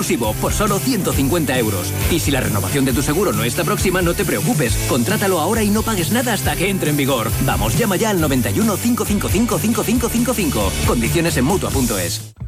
exclusivo por solo 150 euros. Y si la renovación de tu seguro no está próxima, no te preocupes. Contrátalo ahora y no pagues nada hasta que entre en vigor. Vamos, llama ya al 91 555 5555. Condiciones en Mutua.es.